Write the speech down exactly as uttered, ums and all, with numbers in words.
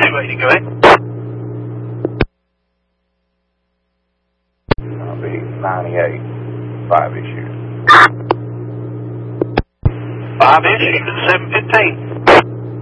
ready to go in. I'll be ninety-eight, five issues. Five issues, seven fifteen.